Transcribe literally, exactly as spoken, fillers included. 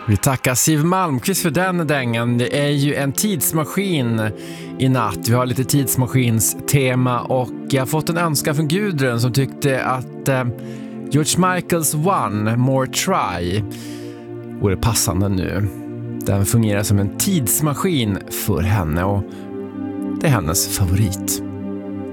Vi tackar Siw Malmkvist för den dängan. Det är ju en tidsmaskin i natt. Vi har lite tidsmaskinstema och jag har fått en önskan från Gudrun som tyckte att eh, George Michaels One More Try vore passande nu. Den fungerar som en tidsmaskin för henne och det är hennes favorit.